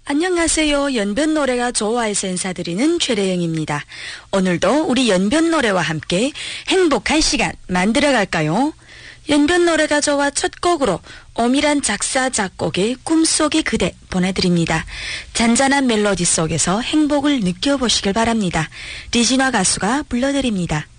안녕하세요. 연변 노래가 좋아해서 인사드리는 최래영입니다. 오늘도 우리 연변 노래와 함께 행복한 시간 만들어 갈까요? 연변 노래가 좋아 첫 곡으로 오밀한 작사 작곡의 꿈속의 그대 보내드립니다. 잔잔한 멜로디 속에서 행복을 느껴보시길 바랍니다. 리진화 가수가 불러드립니다.